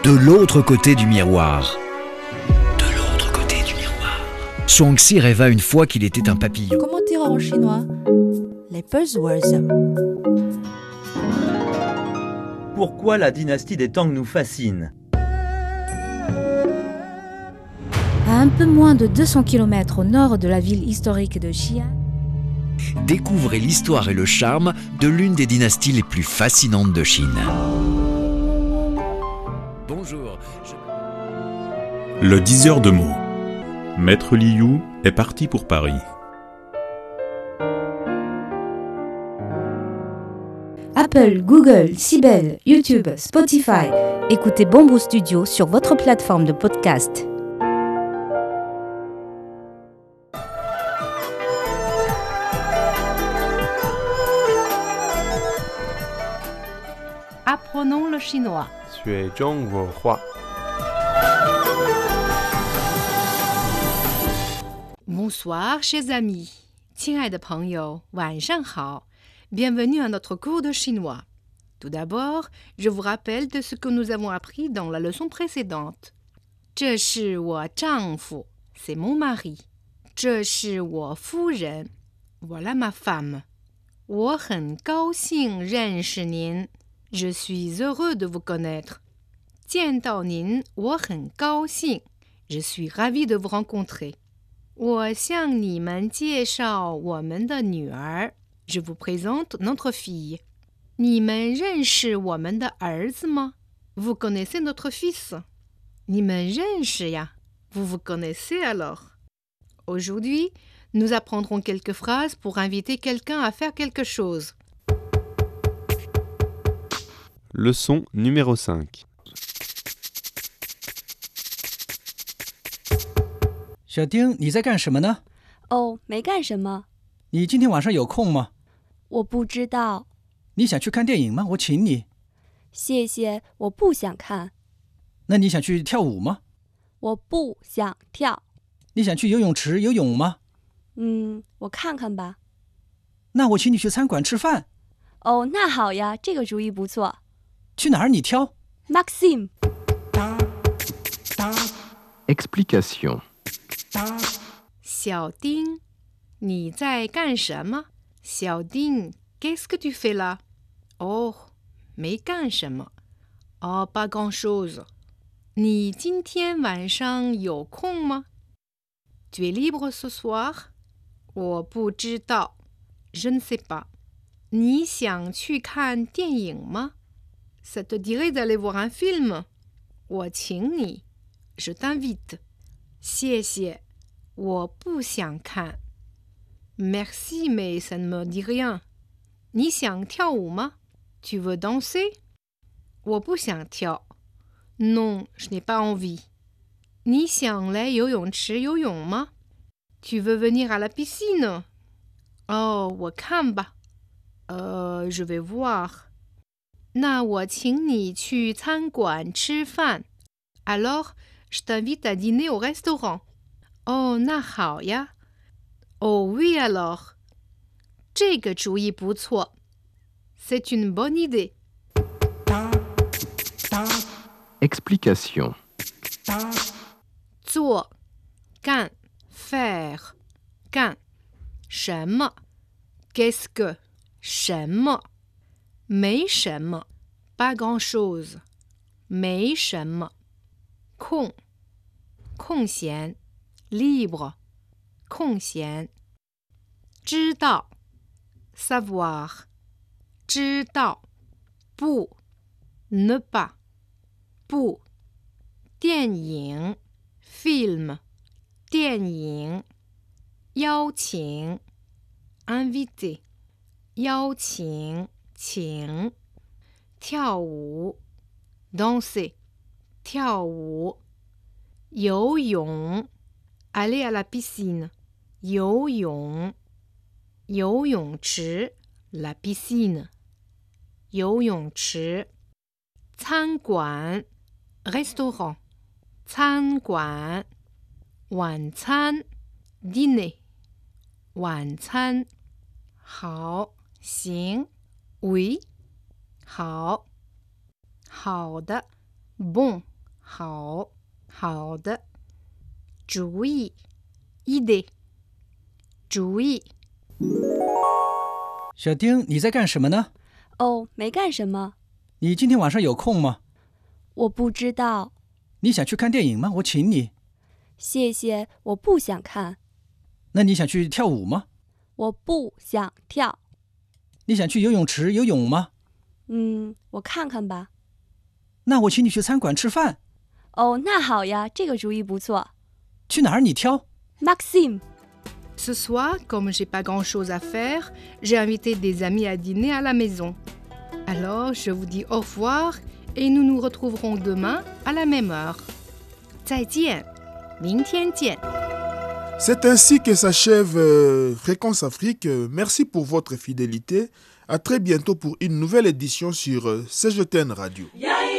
De l'autre côté du miroir. De l'autre côté du miroir. Chuangxi rêva une fois qu'il était un papillon. Comment dire en chinois? Les buzzwords. Pourquoi la dynastie des Tang nous fascine? À un peu moins de 200 km au nord de la ville historique de Xi'an, Découvrez l'histoire et le charme de l'une des dynasties les plus fascinantes de Chine. Bonjour. Le diseur de mots. Maître Liu est parti pour Paris. Apple, Google, Sibel, YouTube, Spotify. Écoutez Bamboo Studio sur votre plateforme de podcast. Apprenons le chinois. 学中文化 Bonsoir, chers amis. 亲爱的朋友，晚上好。Bienvenue à notre cours de chinois. Tout d'abord, je vous rappelle de ce que nous avons appris dans la leçon précédente. 这是我丈夫, c'est mon mari. 这是我夫人, voilà ma femme. 我很高兴认识您, je suis heureux de vous connaître. 见到您，我很高兴, je suis ravi de vous rencontrer. 我向你们介绍我们的女儿. Je vous présente notre fille. 你们认识我们的儿子吗? Vous connaissez notre fils? 你们认识呀? Vous vous connaissez alors? Aujourd'hui, nous apprendrons quelques phrases pour inviter quelqu'un à faire quelque chose. Leçon numéro 5. 小丁，你在干什么呢？ 哦，没干什么。 你今天晚上有空吗？ 我不知道。 你想去看电影吗？我请你。 谢谢，我不想看。 那你想去跳舞吗？ 我不想跳。 你想去游泳池游泳吗？ 我看看吧。 那我请你去餐馆吃饭。 哦，那好呀，这个主意不错。 去哪儿你挑。 Maxime。 Explication. 小丁，你在干什么？小丁 qu'est-ce que tu fais là? Oh, 没干什么。Oh, pas grand-chose. 你今天晚上有空吗？ Tu es libre ce soir? 我不知道。Je ne sais pas. 你想去看电影吗？ Ça te dirait d'aller voir un film? 我请你。Je t'invite. 谢谢，我不想看。Merci, mais ça ne me dit rien. 你想跳舞吗？ Tu veux danser? 我不想跳。Non, je n'ai pas envie. 你想来游泳池游泳吗？ Tu veux venir à la piscine? Oh, 我看吧。Je vais voir. 那我请你去餐馆吃饭。Alors, je t'invite à dîner au restaurant. Oh, 那好呀。Oh oui alors. 这个主意不错。C'est une bonne idée. Explication. 做，干 faire 干什么 Qu'est-ce que 什么没什么 Pas grand-chose 没什么空空闲 libre 空闲知道 savoir 知道不 ne pas 不电影 film 电影邀请 invité 邀请请跳舞 danser 跳舞游泳 aller à la piscine 游泳游泳池 la piscine 游泳池餐馆 restaurant 餐馆晚餐 dîner 晚餐好行 oui 好好的 bon 好，好的。主意 idée 主意。 小丁，你在干什么呢？ 哦，没干什么。 你今天晚上有空吗？ 我不知道。 你想去看电影吗？我请你。 谢谢，我不想看。 那你想去跳舞吗？ 我不想跳。 你想去游泳池游泳吗？ 我看看吧。 那我请你去餐馆吃饭。 哦，那好呀，这个主意不错。 去哪儿你挑。 Maxime. Ce soir, comme j'ai pas grand-chose à faire, j'ai invité des amis à dîner à la maison. Alors, je vous dis au revoir et nous nous retrouverons demain à la même heure. 再见，明天见。 C'est ainsi que s'achève Fréquence Afrique. Merci pour votre fidélité. À très bientôt pour une nouvelle édition sur CGTN Radio.